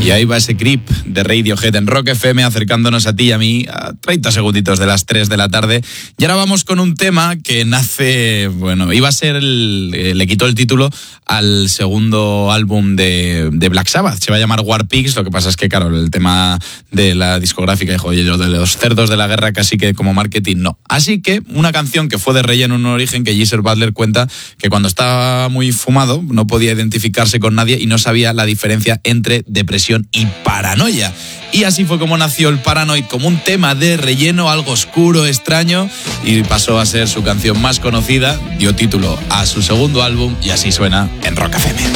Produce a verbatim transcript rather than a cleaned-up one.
Y ahí va ese Creep de Radiohead en Rock F M, acercándonos a ti y a mí a treinta segunditos de las tres de la tarde. Y ahora vamos con un tema que nace, bueno, iba a ser, el, eh, le quitó el título al segundo álbum de, de Black Sabbath. Se va a llamar War Pigs, lo que pasa es que, claro, el tema de la discográfica dijo, oye, lo de los cerdos de la guerra casi que como marketing no. Así que una canción que fue de relleno en un origen, que Geezer Butler cuenta que cuando estaba muy fumado no podía identificarse con nadie y no sabía la diferencia entre depresión y paranoia. Y así fue como nació el Paranoid, como un tema de relleno, algo oscuro, extraño, y pasó a ser su canción más conocida, dio título a su segundo álbum y así suena en Rock F M.